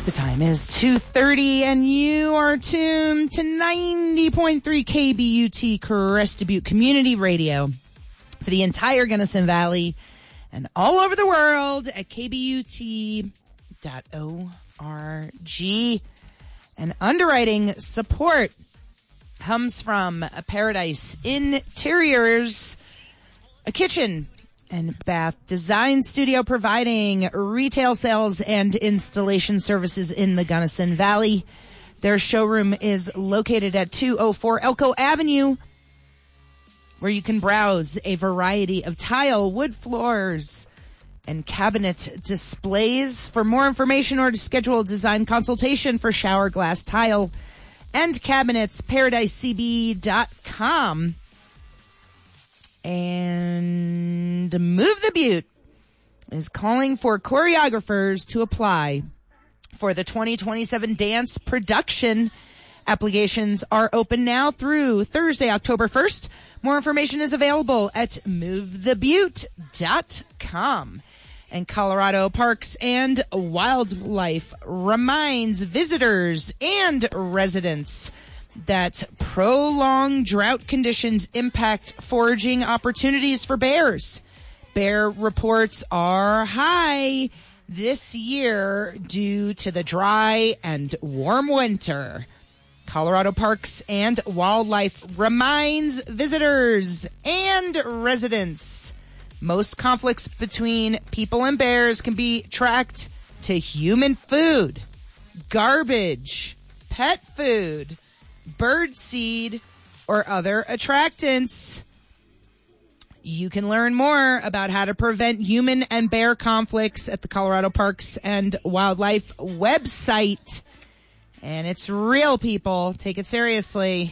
The time is 2:30 and you are tuned to 90.3 KBUT Crested Butte Community Radio for the entire Gunnison Valley and all over the world at kbut.org. And underwriting support comes from Paradise Interiors, a kitchen and bath design studio providing retail sales and installation services in the Gunnison Valley. Their showroom is located at 204 Elko Avenue, where you can browse a variety of tile, wood floors, and cabinet displays. For more information or to schedule a design consultation for shower glass tile and cabinets, paradisecb.com. And Move the Butte is calling for choreographers to apply for the 2027 dance production. Applications are open now through Thursday, October 1st. More information is available at movethebutte.com. And Colorado Parks and Wildlife reminds visitors and residents that prolonged drought conditions impact foraging opportunities for bears. Bear reports are high this year due to the dry and warm winter. Colorado Parks and Wildlife reminds visitors and residents most conflicts between people and bears can be tracked to human food, garbage, pet food, bird seed, or other attractants. You can learn more about how to prevent human and bear conflicts at the Colorado Parks and Wildlife website. And it's real, people. Take it seriously.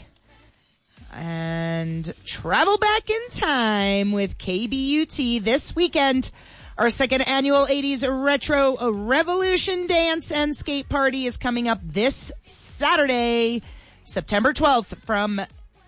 And travel back in time with KBUT this weekend. Our second annual 80s Retro Revolution Dance and Skate Party is coming up this Saturday, September 12th from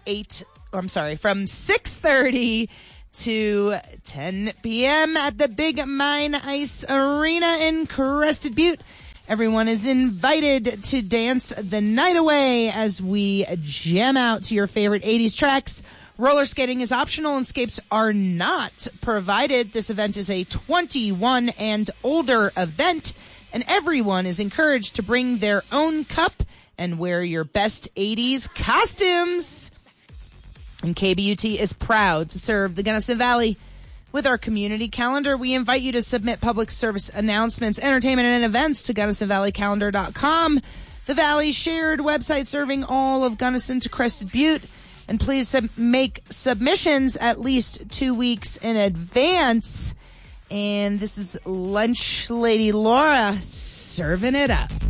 6:30 to 10 p.m. at the Big Mine Ice Arena in Crested Butte. Everyone is invited to dance the night away as we jam out to your favorite 80s tracks. Roller skating is optional and skates are not provided. This event is a 21 and older event, and everyone is encouraged to bring their own cup and wear your best 80s costumes. And KBUT is proud to serve the Gunnison Valley. With our community calendar, we invite you to submit public service announcements, entertainment, and events to GunnisonValleyCalendar.com, the Valley's shared website serving all of Gunnison to Crested Butte. And please make submissions at least 2 weeks in advance. And this is Lunch Lady Laura serving it up.